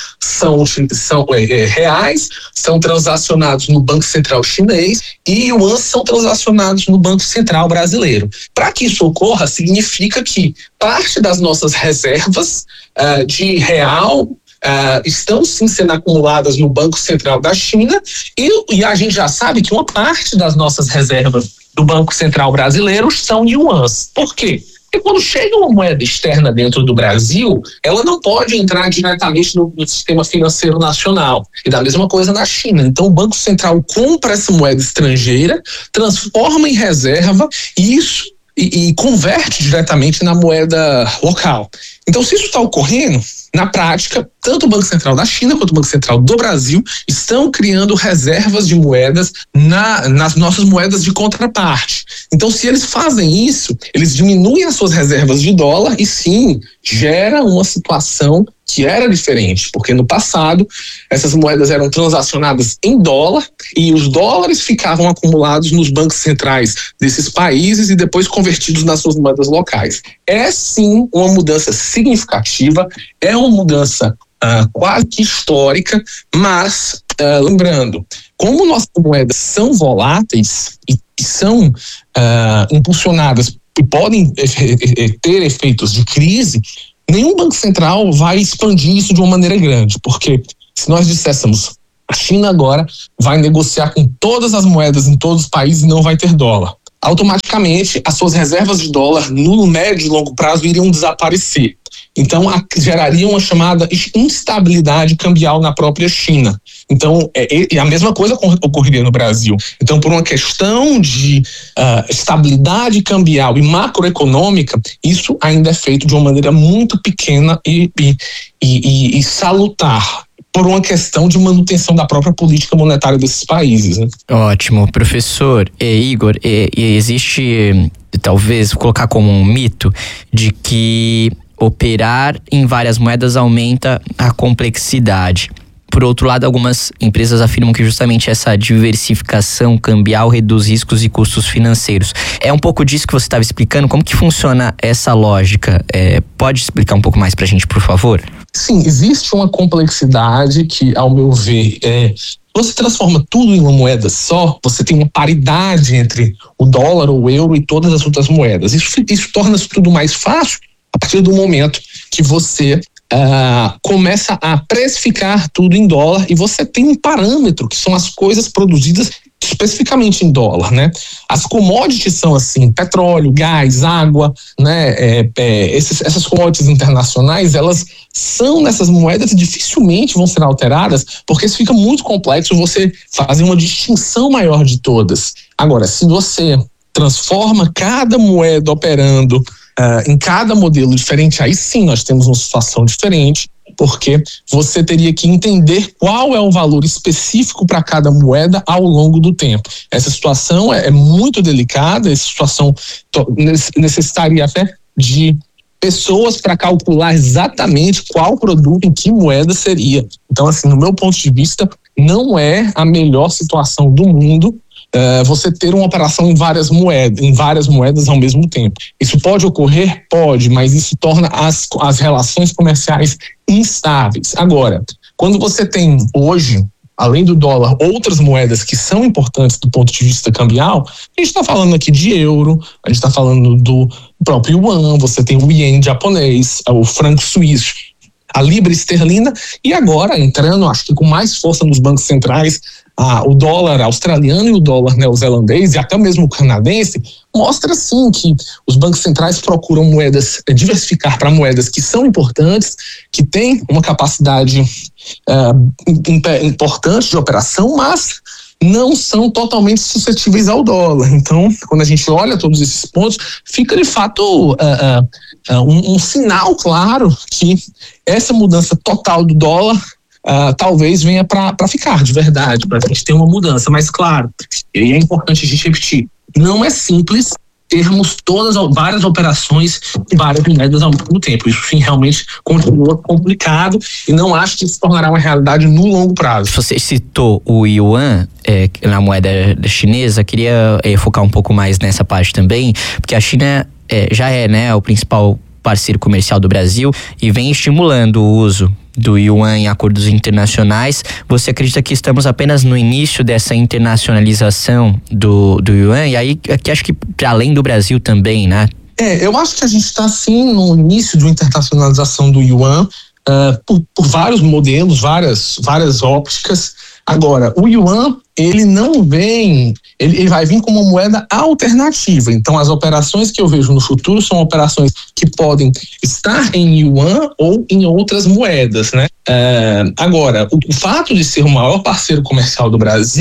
reais são transacionados no Banco Central chinês e yuans são transacionados no Banco Central brasileiro. Para que isso ocorra, significa que parte das nossas reservas de real estão sim sendo acumuladas no Banco Central da China e a gente já sabe que uma parte das nossas reservas do Banco Central brasileiro são yuans. Por quê? Porque quando chega uma moeda externa dentro do Brasil, ela não pode entrar diretamente no sistema financeiro nacional. E da mesma coisa na China. Então o Banco Central compra essa moeda estrangeira, transforma em reserva e e converte diretamente na moeda local. Então, se isso está ocorrendo, na prática, tanto o Banco Central da China quanto o Banco Central do Brasil estão criando reservas de moedas nas nossas moedas de contraparte. Então, se eles fazem isso, eles diminuem as suas reservas de dólar e sim, gera uma situação que era diferente, porque no passado essas moedas eram transacionadas em dólar e os dólares ficavam acumulados nos bancos centrais desses países e depois convertidos nas suas moedas locais. É sim uma mudança significativa, é uma mudança quase que histórica, mas lembrando, como nossas moedas são voláteis e são impulsionadas e podem ter efeitos de crise, nenhum banco central vai expandir isso de uma maneira grande, porque se nós disséssemos a China agora vai negociar com todas as moedas em todos os países e não vai ter dólar, automaticamente as suas reservas de dólar no médio e longo prazo iriam desaparecer. Então, geraria uma chamada instabilidade cambial na própria China. Então, e a mesma coisa ocorreria no Brasil. Então, por uma questão de estabilidade cambial e macroeconômica, isso ainda é feito de uma maneira muito pequena e salutar, por uma questão de manutenção da própria política monetária desses países, né? Ótimo, professor Igor, existe, talvez, vou colocar como um mito, de que operar em várias moedas aumenta a complexidade. Por outro lado, algumas empresas afirmam que justamente essa diversificação cambial reduz riscos e custos financeiros. É um pouco disso que você estava explicando. Como que funciona essa lógica? Pode explicar um pouco mais pra gente, por favor? Sim, existe uma complexidade que, ao meu ver, você transforma tudo em uma moeda só, você tem uma paridade entre o dólar, o euro e todas as outras moedas. Isso torna tudo mais fácil a partir do momento que você começa a precificar tudo em dólar e você tem um parâmetro, que são as coisas produzidas especificamente em dólar, né? As commodities são assim, petróleo, gás, água, né? Essas commodities internacionais, elas são nessas moedas e dificilmente vão ser alteradas, porque isso fica muito complexo você fazer uma distinção maior de todas. Agora, se você transforma cada moeda operando em cada modelo diferente, aí sim nós temos uma situação diferente, porque você teria que entender qual é o valor específico para cada moeda ao longo do tempo. Essa situação é muito delicada, essa situação necessitaria até de pessoas para calcular exatamente qual produto em que moeda seria. Então, assim, no meu ponto de vista, não é a melhor situação do mundo você ter uma operação em várias moedas ao mesmo tempo. Isso pode ocorrer? Pode, mas isso torna as relações comerciais instáveis. Agora, quando você tem hoje, além do dólar, outras moedas que são importantes do ponto de vista cambial, a gente está falando aqui de euro, a gente está falando do próprio yuan, você tem o ien japonês, o franco suíço, a libra esterlina, e agora entrando, acho que com mais força nos bancos centrais, o dólar australiano e o dólar neozelandês e até mesmo o canadense, mostra sim que os bancos centrais procuram diversificar para moedas que são importantes, que têm uma capacidade importante de operação, mas não são totalmente suscetíveis ao dólar. Então, quando a gente olha todos esses pontos, fica de fato um sinal claro que essa mudança total do dólar talvez venha para ficar de verdade, para a gente ter uma mudança. Mas claro, e é importante a gente repetir, não é simples termos várias operações e várias moedas ao mesmo tempo. Isso sim realmente continua complicado e não acho que se tornará uma realidade no longo prazo. Você citou o yuan na moeda chinesa, queria focar um pouco mais nessa parte também, porque a China já é, né, o principal parceiro comercial do Brasil e vem estimulando o uso do yuan em acordos internacionais. Você acredita que estamos apenas no início dessa internacionalização do yuan? E aí, aqui acho que para além do Brasil também, né? Eu acho que a gente está sim no início de uma internacionalização do yuan, por vários modelos, várias ópticas. Agora, o yuan, ele não vem, ele vai vir como uma moeda alternativa. Então, as operações que eu vejo no futuro são operações que podem estar em yuan ou em outras moedas, né? Agora, o fato de ser o maior parceiro comercial do Brasil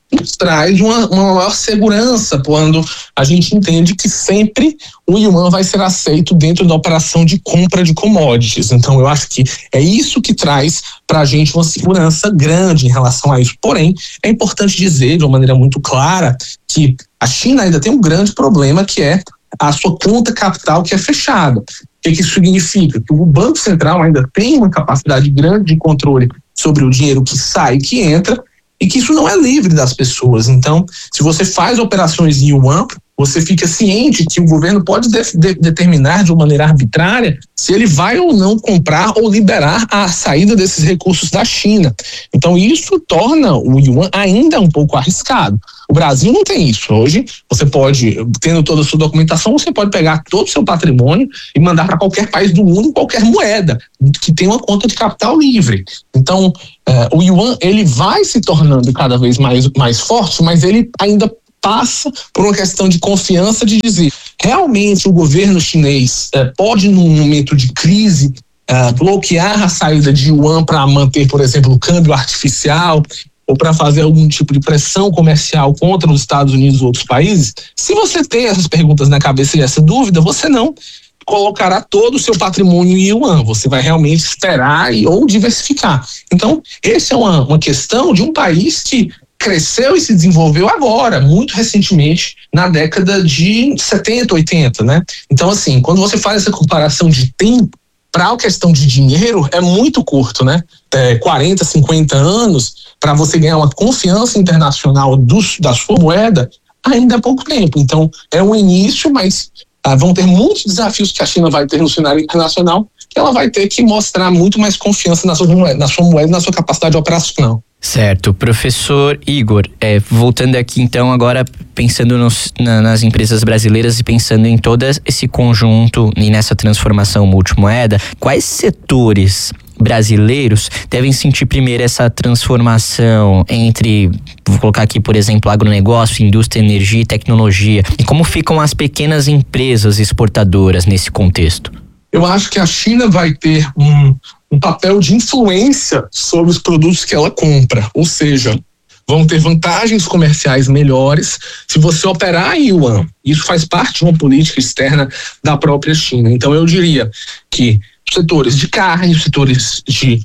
nos traz uma maior segurança quando a gente entende que sempre o yuan vai ser aceito dentro da operação de compra de commodities. Então, eu acho que é isso que traz para a gente uma segurança grande em relação a isso. Porém, é importante dizer de uma maneira muito clara que a China ainda tem um grande problema, que é a sua conta capital que é fechada. O que isso significa? Que o Banco Central ainda tem uma capacidade grande de controle sobre o dinheiro que sai e que entra, e que isso não é livre das pessoas. Então, se você faz operações em yuan, você fica ciente que o governo pode determinar de uma maneira arbitrária se ele vai ou não comprar ou liberar a saída desses recursos da China. Então, isso torna o yuan ainda um pouco arriscado. O Brasil não tem isso. Hoje, você pode, tendo toda a sua documentação, você pode pegar todo o seu patrimônio e mandar para qualquer país do mundo, qualquer moeda, que tem uma conta de capital livre. Então, o yuan, ele vai se tornando cada vez mais forte, mas ele ainda passa por uma questão de confiança, de dizer, realmente o governo chinês pode, num momento de crise, bloquear a saída de yuan para manter, por exemplo, o câmbio artificial, ou para fazer algum tipo de pressão comercial contra os Estados Unidos ou outros países. Se você tem essas perguntas na cabeça e essa dúvida, você não colocará todo o seu patrimônio em yuan, você vai realmente esperar ou diversificar. Então, essa é uma questão de um país que cresceu e se desenvolveu agora, muito recentemente, na década de 70, 80, né? Então, assim, quando você faz essa comparação de tempo, para a questão de dinheiro, é muito curto, né? 40, 50 anos, para você ganhar uma confiança internacional da sua moeda, ainda é pouco tempo. Então, é um início, mas vão ter muitos desafios que a China vai ter no cenário internacional, que ela vai ter que mostrar muito mais confiança na sua moeda, na sua capacidade operacional. Certo. Professor Igor, voltando aqui então agora, pensando nas empresas brasileiras e pensando em todo esse conjunto e nessa transformação multimoeda, quais setores brasileiros devem sentir primeiro essa transformação entre, vou colocar aqui, por exemplo, agronegócio, indústria, energia e tecnologia? E como ficam as pequenas empresas exportadoras nesse contexto? Eu acho que a China vai ter um papel de influência sobre os produtos que ela compra, ou seja, vão ter vantagens comerciais melhores se você operar em yuan. Isso faz parte de uma política externa da própria China. Então eu diria que setores de carne, setores de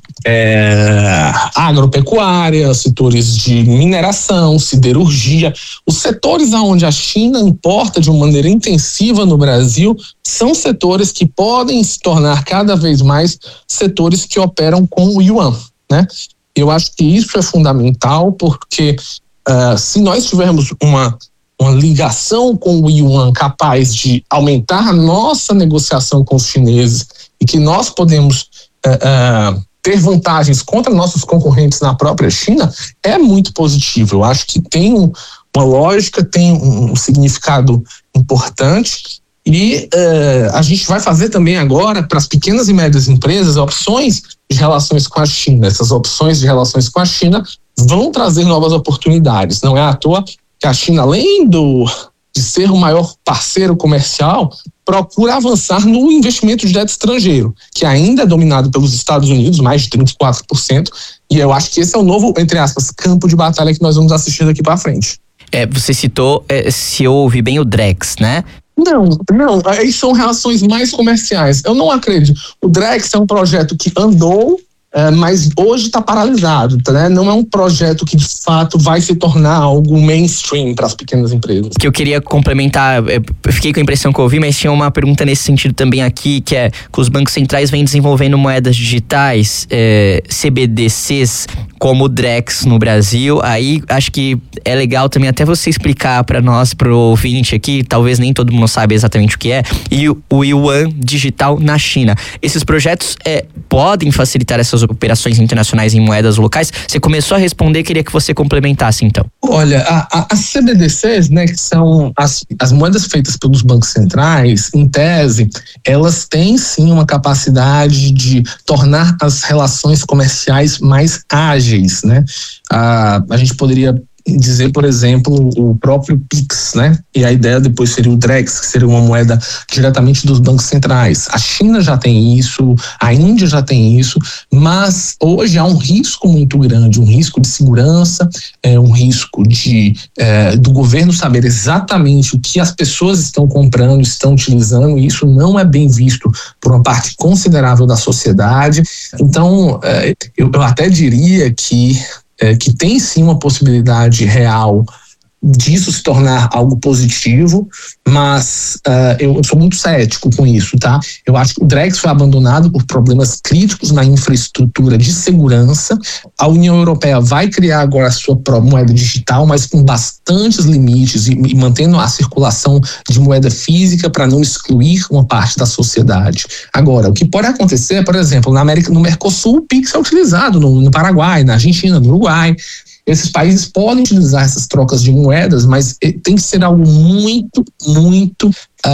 agropecuária, setores de mineração, siderurgia, os setores onde a China importa de uma maneira intensiva no Brasil são setores que podem se tornar cada vez mais setores que operam com o yuan, né? Eu acho que isso é fundamental porque se nós tivermos uma ligação com o yuan capaz de aumentar a nossa negociação com os chineses e que nós podemos ter vantagens contra nossos concorrentes na própria China, é muito positivo. Eu acho que tem uma lógica, tem um significado importante e a gente vai fazer também agora para as pequenas e médias empresas opções de relações com a China. Essas opções de relações com a China vão trazer novas oportunidades. Não é à toa que a China, além de ser o maior parceiro comercial, procura avançar no investimento de dedo estrangeiro, que ainda é dominado pelos Estados Unidos, mais de 34%, e eu acho que esse é o novo, entre aspas, campo de batalha que nós vamos assistir daqui para frente. Você citou, se eu ouvi bem, o Drex, né? Não, aí são relações mais comerciais. Eu não acredito. O Drex é um projeto que andou, mas hoje está paralisado, né? Não é um projeto que de fato vai se tornar algo mainstream para as pequenas empresas. Que eu queria complementar, eu fiquei com a impressão que eu ouvi, mas tinha uma pergunta nesse sentido também aqui, que é que os bancos centrais vêm desenvolvendo moedas digitais, CBDCs, como o Drex no Brasil. Aí acho que é legal também até você explicar para nós, pro ouvinte aqui, talvez nem todo mundo sabe exatamente o que é, e o Yuan digital na China. Esses projetos podem facilitar essas operações internacionais em moedas locais? Você começou a responder, queria que você complementasse então. Olha, as CBDCs, né, que são as moedas feitas pelos bancos centrais, em tese, elas têm sim uma capacidade de tornar as relações comerciais mais ágeis, né? A gente poderia dizer, por exemplo, o próprio Pix, né? E a ideia depois seria o Drex, que seria uma moeda diretamente dos bancos centrais. A China já tem isso, a Índia já tem isso, mas hoje há um risco muito grande, um risco de segurança, um risco do governo saber exatamente o que as pessoas estão comprando, estão utilizando, e isso não é bem visto por uma parte considerável da sociedade. Então, eu até diria que tem sim uma possibilidade real disso se tornar algo positivo, mas eu sou muito cético com isso, tá? Eu acho que o Drex foi abandonado por problemas críticos na infraestrutura de segurança. A União Europeia vai criar agora a sua própria moeda digital, mas com bastantes limites e mantendo a circulação de moeda física para não excluir uma parte da sociedade. Agora, o que pode acontecer, por exemplo, no Mercosul, o Pix é utilizado no Paraguai, na Argentina, no Uruguai. Esses países podem utilizar essas trocas de moedas, mas tem que ser algo muito, muito